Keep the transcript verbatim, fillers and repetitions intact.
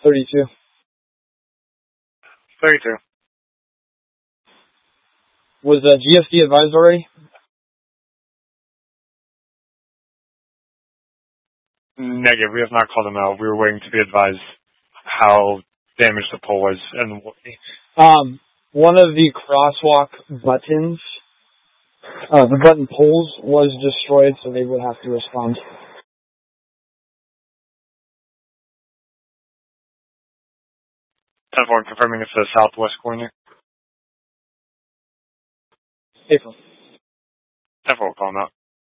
thirty-two. thirty-two. Was uh, G S D advised already? Negative. We have not called them out. We were waiting to be advised how damaged the pole was. And um, one of the crosswalk buttons, uh, the button poles, was destroyed, so they would have to respond. ten four, confirming it's the southwest corner. April. ten four, call them out.